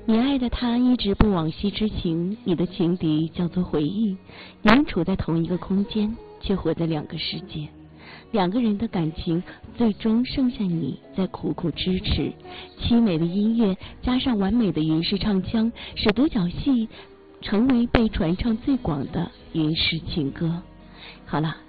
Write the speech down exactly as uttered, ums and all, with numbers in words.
你爱的他一直不往昔之情，你的情敌叫做回忆。你们处在同一个空间，却活在两个世界。两个人的感情最终剩下你在苦苦支持。凄美的音乐加上完美的云式唱腔，使独角戏成为被传唱最广的云式情歌。好了。